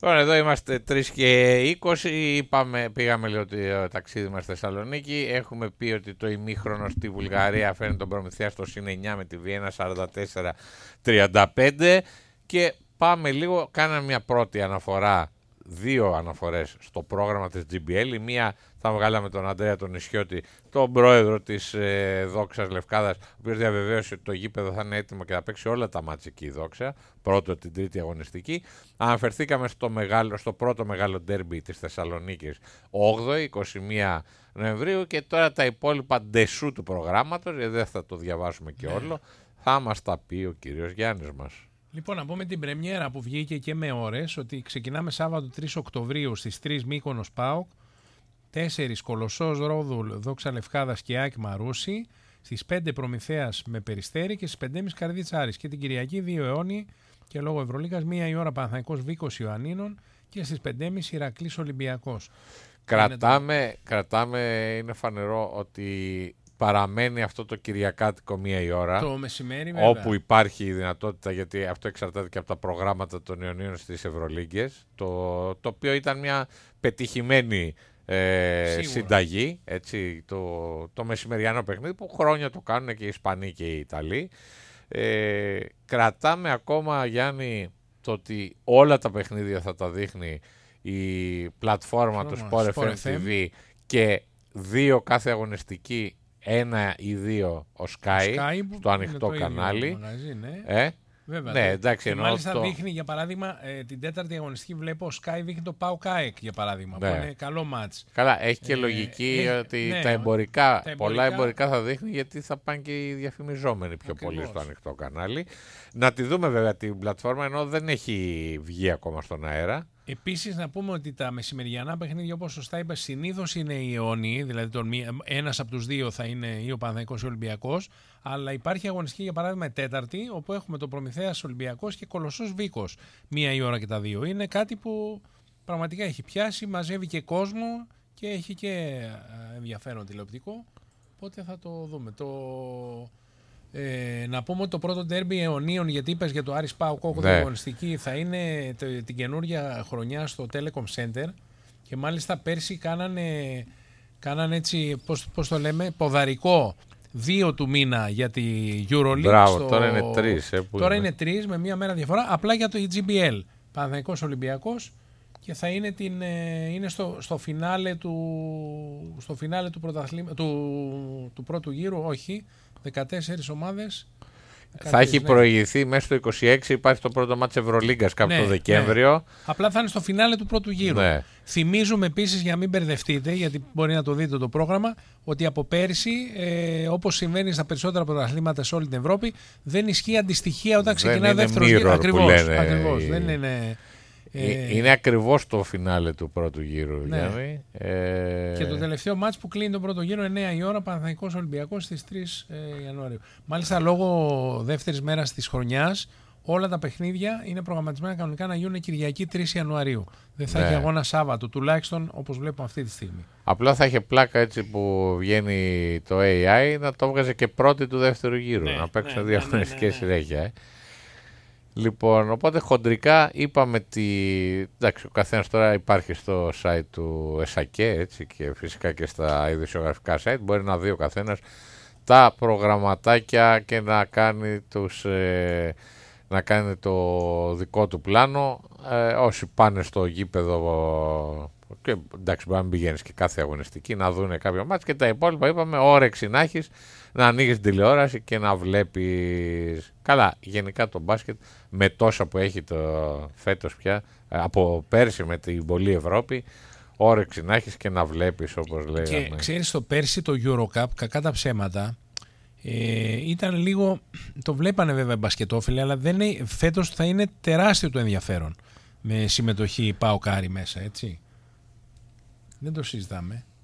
Τώρα εδώ είμαστε 3:20, πήγαμε λίγο το ταξίδι μας στη Θεσσαλονίκη. Έχουμε πει ότι το ημίχρονο στη Βουλγαρία φέρνει τον Προμηθέα στο συν 9 με τη Βιέννα 44-35 και πάμε λίγο, κάναμε μια πρώτη αναφορά, 2 αναφορές στο πρόγραμμα της GBL. Η μία θα βγάλαμε τον Ανδρέα τον Νησιώτη, τον πρόεδρο της Δόξας Λευκάδας, ο οποίος διαβεβαίωσε ότι το γήπεδο θα είναι έτοιμο και θα παίξει όλα τα μάτς εκεί η Δόξα, πρώτο την τρίτη αγωνιστική. Αναφερθήκαμε στο πρώτο μεγάλο ντέρμπι της Θεσσαλονίκης, 8η, 21 Νοεμβρίου, και τώρα τα υπόλοιπα ντεσού του προγράμματος, δεν θα το διαβάσουμε και όλο, θα μας τα πει ο κύριος Γιάννης μας. Λοιπόν, να πούμε την πρεμιέρα που βγήκε και με ώρες, ότι ξεκινάμε Σάββατο 3 Οκτωβρίου στις 3 Μύκονος ΠΑΟΚ, 4 Κολοσσός Ρόδουλ, Δόξα Λευκάδας και ΑΕΚ Μαρούσι, στις 5 Προμηθέας με Περιστέρι και στις 5.30 Καρδίτς Άρης. Και την Κυριακή 2 Αιώνιοι και λόγω Ευρωλίγας 1 η ώρα Παναθηναϊκός Βίκος Ιωαννίνων και στις 5.30 Ηρακλής Ολυμπιακός. Κρατάμε, είναι φανερό ότι παραμένει αυτό το κυριακάτικο 1 η ώρα, το μεσημέρι, όπου υπάρχει η δυνατότητα, γιατί αυτό εξαρτάται και από τα προγράμματα των Ιωνίων στις Ευρωλίγκες, το οποίο ήταν μια πετυχημένη συνταγή, έτσι, το μεσημεριανό παιχνίδι που χρόνια το κάνουν και οι Ισπανοί και οι Ιταλοί. Κρατάμε ακόμα, Γιάννη, το ότι όλα τα παιχνίδια θα τα δείχνει η πλατφόρμα του Sport FM TV και 2 κάθε αγωνιστική, 1 ή 2 ο Sky στο ανοιχτό κανάλι. Μαγαζί, ναι. Βέβαια, ναι, εντάξει, και μάλιστα δείχνει, για παράδειγμα, την 4η αγωνιστική βλέπω Sky δείχνει το PAOK ΑΕΚ, για παράδειγμα, ναι, που είναι καλό μάτς. Καλά, έχει και λογική ότι ναι, πολλά εμπορικά θα δείχνει, γιατί θα πάνε και οι διαφημιζόμενοι πιο πολύ στο ανοιχτό κανάλι. Να τη δούμε βέβαια την πλατφόρμα, ενώ δεν έχει βγει ακόμα στον αέρα. Επίσης να πούμε ότι τα μεσημεριανά παιχνίδια, όπως σωστά είπα, συνήθως είναι οι αιώνιοι, δηλαδή ένας από τους 2 θα είναι ή ο Παναθηναϊκός ή ο Ολυμπιακός, αλλά υπάρχει αγωνιστική, για παράδειγμα, Τέταρτη, όπου έχουμε το Προμηθέας Ολυμπιακός και Κολοσσός Βίκος 1 η ώρα και τα 2. Είναι κάτι που πραγματικά έχει πιάσει, μαζεύει και κόσμο και έχει και ενδιαφέρον τηλεοπτικό, οπότε θα το δούμε. Να πούμε ότι το πρώτο ντέρμπι αιωνίων, γιατί είπες για το Άρης ΠΑΟΚ, ναι, αγωνιστική, θα είναι την καινούργια χρονιά στο Telecom Center, και μάλιστα πέρσι κάνανε έτσι, πώς το λέμε, ποδαρικό 2 του μήνα για τη EuroLeague. Μπράβο, τώρα είναι 3. Τώρα είναι 3 με 1 μέρα διαφορά, απλά για το GBL. Παναθηναϊκός Ολυμπιακός, και θα είναι, είναι στο φινάλε του πρώτου γύρου, όχι, 14 ομάδες. Θα έχει προηγηθεί μέσα στο 26, υπάρχει το πρώτο μάτς Ευρωλίγκας κάπου το Δεκέμβριο. Ναι. Απλά θα είναι στο φινάλε του πρώτου γύρου. Ναι. Θυμίζουμε επίσης, για να μην μπερδευτείτε, γιατί μπορεί να το δείτε το πρόγραμμα, ότι από πέρσι, όπως συμβαίνει στα περισσότερα πρωταθλήματα σε όλη την Ευρώπη, δεν ισχύει αντιστοιχεία όταν ξεκινάει ο δεύτερος γύρος. Ακριβώς. Δεν είναι... Είναι ακριβώς το φινάλε του πρώτου γύρου, ναι. Γιάννη. Και το τελευταίο μάτς που κλείνει τον πρώτο γύρο 9 η ώρα, Παναθηναϊκός Ολυμπιακός στις 3 Ιανουαρίου. Μάλιστα, λόγω δεύτερης μέρας της χρονιάς, όλα τα παιχνίδια είναι προγραμματισμένα κανονικά να γίνουν Κυριακή 3 Ιανουαρίου. Δεν θα έχει αγώνα Σάββατο, τουλάχιστον όπως βλέπουμε αυτή τη στιγμή. Απλά θα είχε πλάκα, έτσι που βγαίνει το AI, να το βγάζει και πρώτη του δεύτερου γύρου, να παίξουν δύο αγωνιστικές συνέχεια. Λοιπόν, οπότε χοντρικά είπαμε εντάξει, ο καθένας τώρα υπάρχει στο site του ΕΣΑΚΕ, έτσι, και φυσικά και στα ειδησιογραφικά site, μπορεί να δει ο καθένας τα προγραμματάκια και να κάνει να κάνει το δικό του πλάνο. Όσοι πάνε στο γήπεδο, και εντάξει, μπορεί να μην πηγαίνεις και κάθε αγωνιστική, να δουν κάποιο μάτς, και τα υπόλοιπα είπαμε όρεξη να έχεις, να ανοίγεις την τηλεόραση και να βλέπεις. Καλά, γενικά το μπάσκετ με τόσα που έχει το φέτος πια, από πέρσι με την πολλή Ευρώπη, όρεξη να έχεις και να βλέπεις, όπως λέγαμε. Και ξέρεις, το πέρσι το Eurocup, κακά τα ψέματα, ήταν λίγο, το βλέπανε βέβαια μπασκετόφιλοι, αλλά φέτος θα είναι τεράστιο το ενδιαφέρον, με συμμετοχή ΠΑΟΚ Άρη μέσα, έτσι. Δεν το συζητάμε.